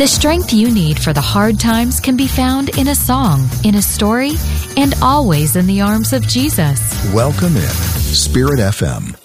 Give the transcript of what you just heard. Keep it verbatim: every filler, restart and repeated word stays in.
The strength you need for the hard times can be found in a song, in a story, and always in the arms of Jesus. Welcome in Spirit F M.